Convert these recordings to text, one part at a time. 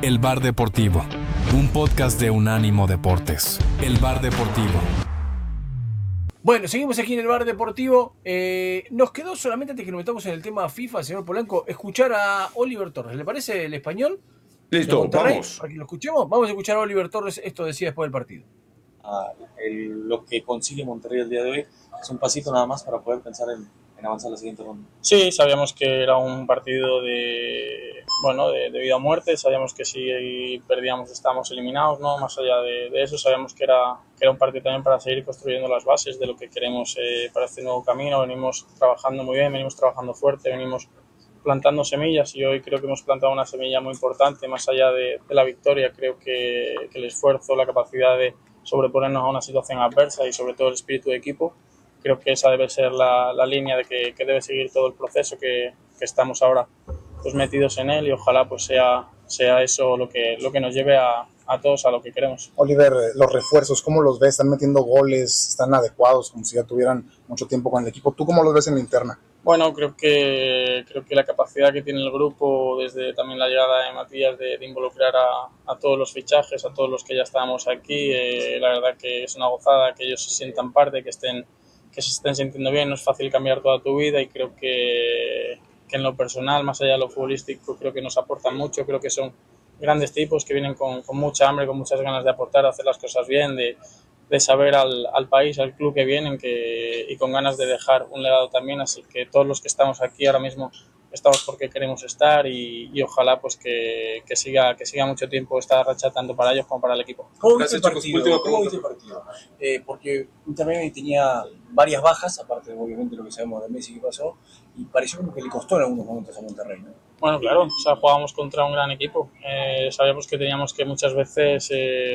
El Bar Deportivo, un podcast de Unánimo Deportes. El Bar Deportivo. Bueno, seguimos aquí en el Bar Deportivo. Nos quedó solamente, antes que nos metamos en el tema FIFA, señor Polanco, escuchar a Oliver Torres. ¿Le parece el español? Listo, vamos. Para que lo escuchemos, vamos a escuchar a Oliver Torres. Esto decía después del partido. Lo que consigue Monterrey el día de hoy es un pasito nada más para poder pensar en avanzar a la siguiente ronda. Sí, sabíamos que era un partido de vida o muerte, sabíamos que si perdíamos estábamos eliminados, ¿no? Más allá de eso, sabíamos que era un partido también para seguir construyendo las bases de lo que queremos para este nuevo camino. Venimos trabajando muy bien, venimos trabajando fuerte, venimos plantando semillas y hoy creo que hemos plantado una semilla muy importante, más allá de la victoria. Creo que el esfuerzo, la capacidad de sobreponernos a una situación adversa y sobre todo el espíritu de equipo, creo que esa debe ser la línea de que debe seguir todo el proceso que estamos ahora pues metidos en él, y ojalá pues sea eso lo que nos lleve a todos a lo que queremos. Oliver, los refuerzos, ¿cómo los ves? ¿Están metiendo goles? ¿Están adecuados? Como si ya tuvieran mucho tiempo con el equipo. ¿Tú cómo los ves en la interna? Bueno, creo que la capacidad que tiene el grupo, desde también la llegada de Matías, de involucrar a todos los fichajes, a todos los que ya estábamos aquí, la verdad que es una gozada que ellos se sientan parte, que se estén sintiendo bien. No es fácil cambiar toda tu vida, y creo que en lo personal, más allá de lo futbolístico, creo que nos aportan mucho. Creo que son grandes tipos que vienen con mucha hambre, con muchas ganas de aportar, de hacer las cosas bien, de saber al país, al club que vienen, y con ganas de dejar un legado también. Así que todos los que estamos aquí ahora mismo estamos porque queremos estar, y ojalá pues que siga mucho tiempo esta racha, tanto para ellos como para el equipo. ¿Cómo viste el partido? Porque también tenía varias bajas, aparte obviamente lo que sabemos de Messi que pasó, y pareció como que le costó en algunos momentos a Monterrey, ¿no? Bueno, claro, o sea, jugábamos contra un gran equipo. Sabíamos que teníamos que muchas veces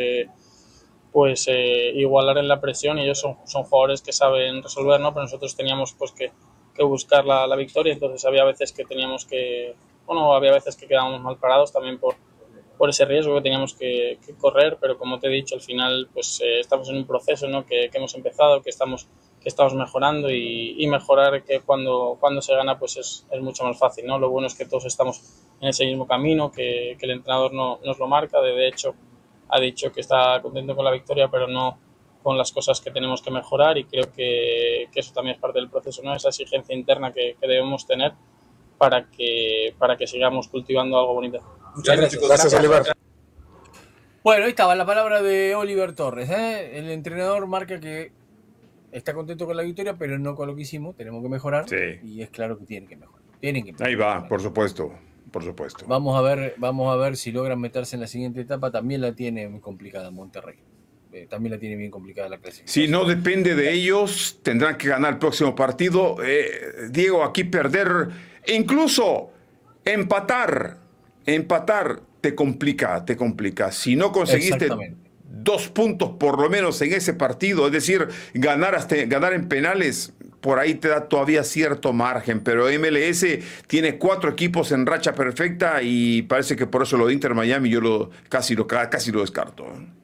igualar en la presión, y ellos son jugadores que saben resolver, ¿no? Pero nosotros teníamos pues que buscar la victoria. Entonces había veces que quedábamos mal parados también por ese riesgo que teníamos que correr, pero como te he dicho, al final pues estamos en un proceso, ¿no? que hemos empezado, que estamos mejorando, y mejorar, que cuando se gana pues es mucho más fácil, ¿no? Lo bueno es que todos estamos en ese mismo camino, que el entrenador nos lo marca. De hecho ha dicho que está contento con la victoria, pero no con las cosas que tenemos que mejorar, y creo que eso también es parte del proceso, ¿no? Esa exigencia interna que debemos tener para que sigamos cultivando algo bonito. Muchas gracias. Gracias, Oliver. Bueno, ahí estaba la palabra de Oliver Torres. El entrenador marca que está contento con la victoria, pero no con lo que hicimos. Tenemos que mejorar. Sí. Y es claro que tienen que mejorar. Ahí va, por supuesto. Vamos a ver si logran meterse en la siguiente etapa. También la tiene muy complicada Monterrey. También la tiene bien complicada la clasificación. Si no depende de ellos, tendrán que ganar el próximo partido. Diego, aquí perder, incluso empatar te complica. Si no conseguiste 2 puntos por lo menos en ese partido, es decir, ganar en penales, por ahí te da todavía cierto margen, pero MLS tiene 4 equipos en racha perfecta, y parece que por eso lo de Inter Miami yo casi lo descarto.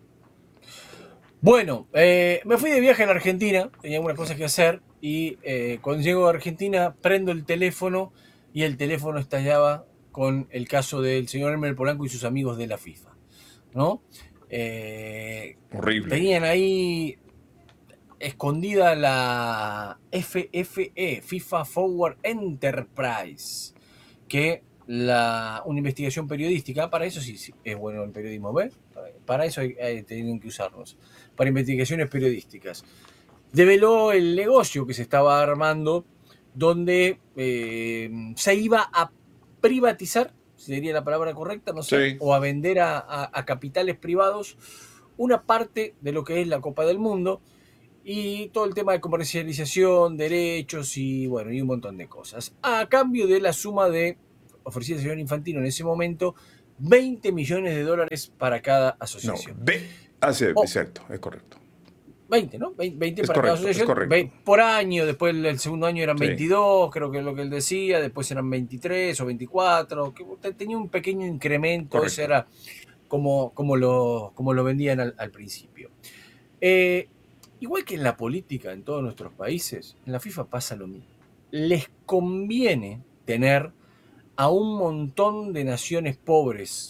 Bueno, me fui de viaje en Argentina, tenía algunas cosas que hacer, y cuando llego a Argentina prendo el teléfono, y el teléfono estallaba con el caso del señor Elmer Polanco y sus amigos de la FIFA, ¿no? Horrible. Tenían ahí escondida la FFE, FIFA Forward Enterprise, que una investigación periodística, para eso sí es bueno el periodismo, ¿ves? Para eso tienen que usarnos, para investigaciones periodísticas. Develó el negocio que se estaba armando, donde se iba a privatizar, sería la palabra correcta, no sé, sí, o a vender a capitales privados una parte de lo que es la Copa del Mundo, y todo el tema de comercialización, derechos y un montón de cosas. A cambio de la suma de, ofrecida el señor Infantino en ese momento, $20 millones para cada asociación. Exacto, es correcto. 20, ¿no? 20 es para correcto, cada asociación. Por año, después el segundo año eran 22, creo que es lo que él decía, después eran 23 o 24, que tenía un pequeño incremento, correcto. Ese era como lo vendían al principio. Igual que en la política en todos nuestros países, en la FIFA pasa lo mismo. Les conviene tener a un montón de naciones pobres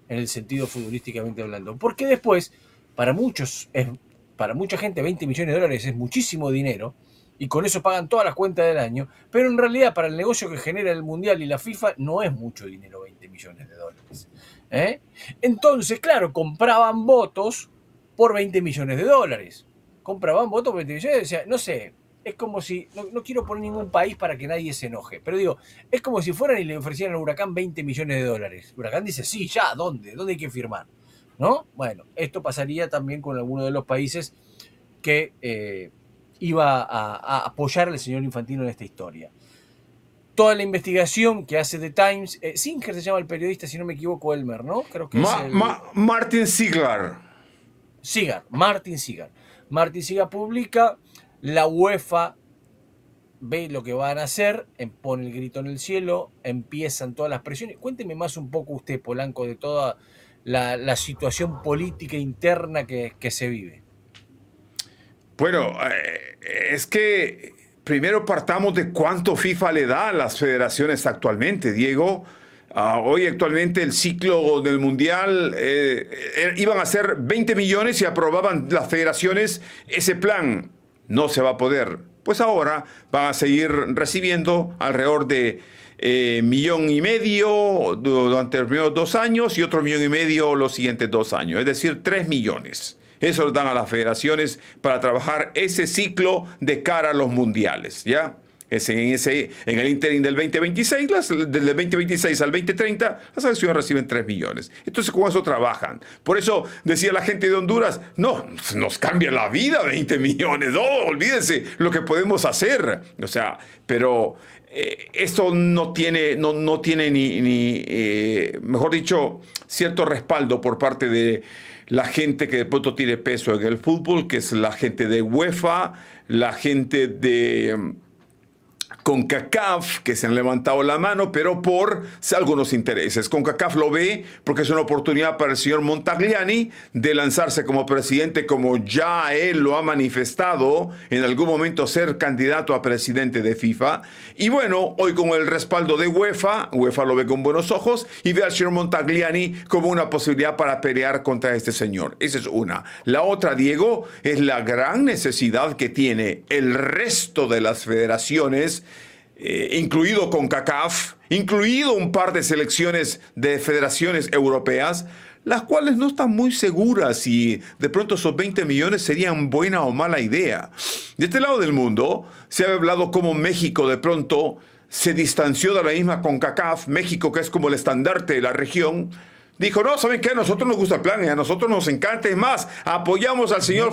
en el sentido futbolísticamente hablando. Porque después, para mucha gente, 20 millones de dólares es muchísimo dinero, y con eso pagan todas las cuentas del año, pero en realidad para el negocio que genera el Mundial y la FIFA no es mucho dinero, 20 millones de dólares. Entonces, claro, compraban votos por 20 millones de dólares. Compraban votos por 20 millones, o sea, no sé, es como si, no quiero poner ningún país para que nadie se enoje, pero digo, es como si fueran y le ofrecieran al Huracán 20 millones de dólares. El Huracán dice, sí, ya, ¿dónde hay que firmar? ¿No? Bueno, esto pasaría también con alguno de los países que iba a apoyar al señor Infantino en esta historia. Toda la investigación que hace The Times, Singer se llama el periodista, si no me equivoco, Elmer, ¿no? Creo que Martin Ziegler. Martin Ziegler. Martin Ziegler publica, la UEFA ve lo que van a hacer, pone el grito en el cielo, empiezan todas las presiones. Cuénteme más un poco usted, Polanco, de toda la situación política interna que se vive. Bueno, es que primero partamos de cuánto FIFA le da a las federaciones actualmente, Diego. Hoy actualmente el ciclo del Mundial iban a ser 20 millones y aprobaban las federaciones ese plan. No se va a poder. Pues ahora van a seguir recibiendo alrededor de 1,5 millones durante los primeros 2 años y otro 1,5 millones los siguientes 2 años. Es decir, 3 millones. Eso lo dan a las federaciones para trabajar ese ciclo de cara a los mundiales, ¿ya? En el interín del 2026, del 2026 al 2030, las selecciones reciben 3 millones. Entonces, con eso trabajan. Por eso decía la gente de Honduras, no, nos cambia la vida 20 millones, no, olvídense lo que podemos hacer. O sea, pero esto no tiene mejor dicho, cierto respaldo por parte de la gente que de pronto tiene peso en el fútbol, que es la gente de UEFA, la gente de CONCACAF, que se han levantado la mano, pero por algunos intereses. CONCACAF lo ve porque es una oportunidad para el señor Montagliani de lanzarse como presidente, como ya él lo ha manifestado, en algún momento ser candidato a presidente de FIFA. Y bueno, hoy con el respaldo de UEFA lo ve con buenos ojos y ve al señor Montagliani como una posibilidad para pelear contra este señor. Esa es una. La otra, Diego, es la gran necesidad que tiene el resto de las federaciones, incluido CONCACAF, incluido un par de selecciones de federaciones europeas, las cuales no están muy seguras si de pronto esos 20 millones serían buena o mala idea. De este lado del mundo se ha hablado cómo México de pronto se distanció de la misma CONCACAF, México que es como el estandarte de la región. Dijo, no, ¿saben qué? A nosotros nos gusta el plan y a nosotros nos encanta. Es más, apoyamos al señor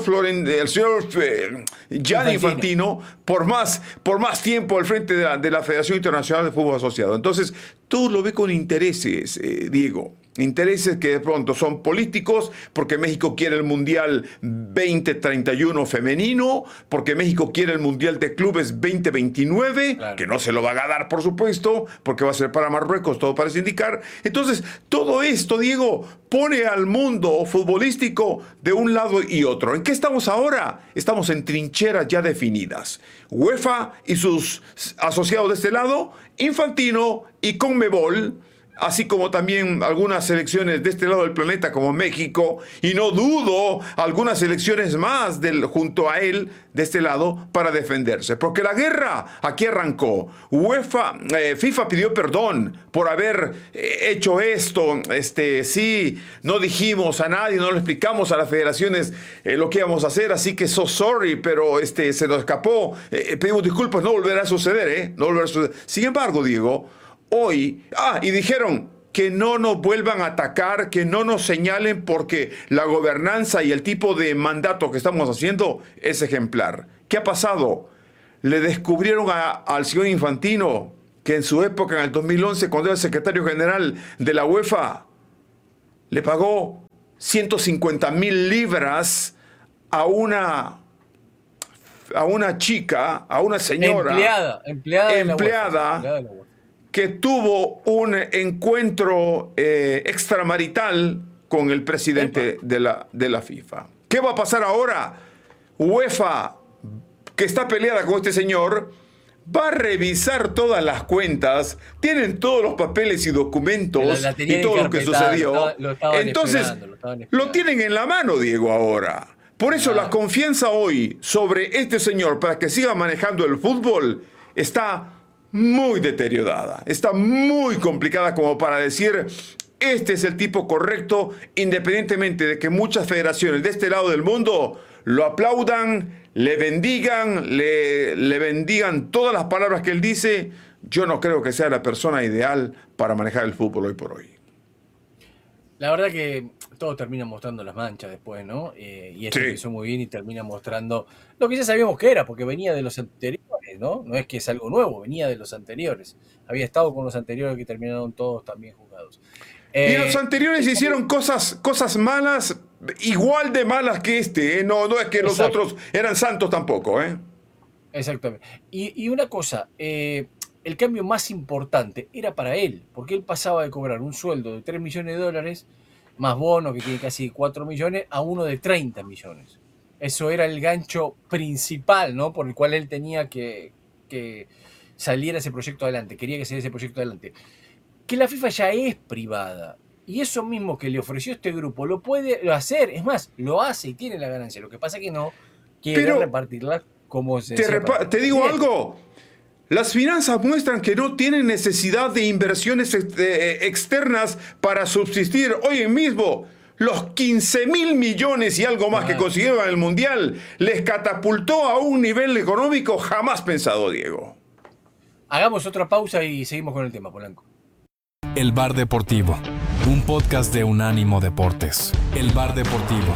Gianni Infantino por más tiempo al frente de la Federación Internacional de Fútbol Asociado. Entonces, tú lo ves con intereses, Diego. Intereses que de pronto son políticos, porque México quiere el Mundial 2031 femenino, porque México quiere el Mundial de Clubes 2029, claro, que no se lo va a dar, por supuesto, porque va a ser para Marruecos, todo parece indicar. Entonces, todo esto, Diego, pone al mundo futbolístico de un lado y otro. ¿En qué estamos ahora? Estamos en trincheras ya definidas. UEFA y sus asociados de este lado, Infantino y CONMEBOL, así como también algunas selecciones de este lado del planeta como México, y no dudo algunas selecciones más junto a él de este lado para defenderse, porque la guerra aquí arrancó. FIFA pidió perdón por haber hecho esto. Sí, no dijimos a nadie, no le explicamos a las federaciones lo que íbamos a hacer, así que sorry, pero se nos escapó. Pedimos disculpas, no volverá a suceder, no volverá a suceder. Sin embargo, Diego, hoy, y dijeron que no nos vuelvan a atacar, que no nos señalen, porque la gobernanza y el tipo de mandato que estamos haciendo es ejemplar. ¿Qué ha pasado? Le descubrieron al señor Infantino que en su época, en el 2011, cuando era secretario general de la UEFA, le pagó 150,000 libras a una chica, a una señora. Empleada que tuvo un encuentro extramarital con el presidente de la FIFA. ¿Qué va a pasar ahora? UEFA, que está peleada con este señor, va a revisar todas las cuentas, tienen todos los papeles y documentos y todo lo que sucedió. Entonces, lo tienen en la mano, Diego, ahora. Por eso la confianza hoy sobre este señor para que siga manejando el fútbol está muy deteriorada, está muy complicada como para decir este es el tipo correcto, independientemente de que muchas federaciones de este lado del mundo lo aplaudan, le bendigan, le bendigan todas las palabras que él dice. Yo no creo que sea la persona ideal para manejar el fútbol hoy por hoy. La verdad que todo termina mostrando las manchas después, ¿no? Y esto empezó muy bien y termina mostrando lo que ya sabíamos que era, porque venía de los anteriores, ¿no? No es que es algo nuevo, venía de los anteriores. Había estado con los anteriores que terminaron todos también juzgados. Y los anteriores hicieron cosas malas, igual de malas que este, ¿eh? No es que los otros eran santos tampoco, ¿eh? Exactamente. Y una cosa, el cambio más importante era para él, porque él pasaba de cobrar un sueldo de $3 millones, más bono que tiene casi 4 millones, a uno de 30 millones. Eso era el gancho principal, ¿no? Por el cual él tenía que saliera ese proyecto adelante, quería que saliera ese proyecto adelante. Que la FIFA ya es privada, y eso mismo que le ofreció este grupo lo puede hacer, es más, lo hace y tiene la ganancia. Lo que pasa es que no quiere repartirla como se te digo algo. Las finanzas muestran que no tienen necesidad de inversiones externas para subsistir. Hoy mismo, los 15.000 millones y algo más que consiguieron en el Mundial les catapultó a un nivel económico jamás pensado, Diego. Hagamos otra pausa y seguimos con el tema, Polanco. El Bar Deportivo, un podcast de Unánimo Deportes. El Bar Deportivo.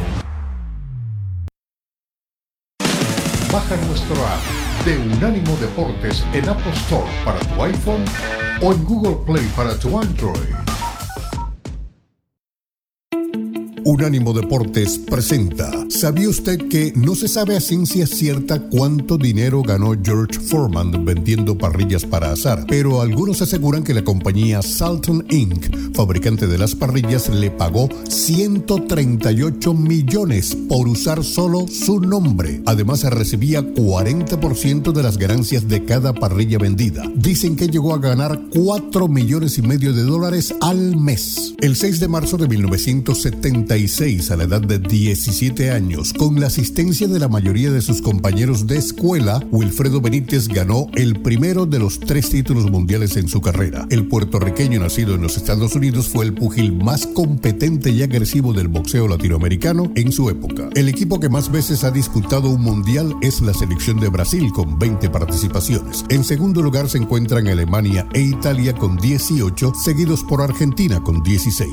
Baja nuestro app de Unánimo Deportes en Apple Store para tu iPhone o en Google Play para tu Android. Unánimo Deportes presenta. ¿Sabía usted que no se sabe a ciencia cierta cuánto dinero ganó George Foreman vendiendo parrillas para asar? Pero algunos aseguran que la compañía Salton Inc., fabricante de las parrillas, le pagó 138 millones por usar solo su nombre. Además, recibía 40% de las ganancias de cada parrilla vendida. Dicen que llegó a ganar $4,5 millones al mes. El 6 de marzo de 1976, a la edad de 17 años, con la asistencia de la mayoría de sus compañeros de escuela, Wilfredo Benítez ganó el primero de los 3 títulos mundiales en su carrera. El puertorriqueño nacido en los Estados Unidos fue el púgil más competente y agresivo del boxeo latinoamericano en su época. El equipo que más veces ha disputado un mundial es la selección de Brasil, con 20 participaciones. En segundo lugar se encuentran Alemania e Italia con 18, seguidos por Argentina con 16.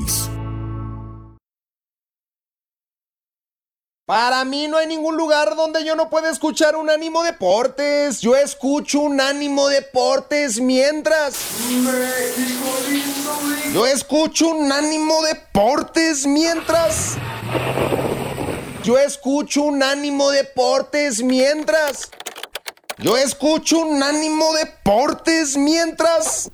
Para mí no hay ningún lugar donde yo no pueda escuchar Unánimo Deportes. Yo escucho Unánimo Deportes mientras... México lindo. Yo escucho Unánimo Deportes mientras... Yo escucho Unánimo Deportes mientras... Yo escucho Unánimo Deportes mientras...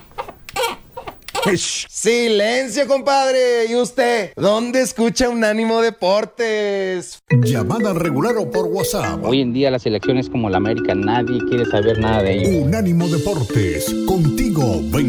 Silencio, compadre. ¿Y usted? ¿Dónde escucha Unánimo Deportes? Llamada regular o por WhatsApp. Hoy en día las elecciones como la América, nadie quiere saber nada de ellos. Unánimo Deportes, contigo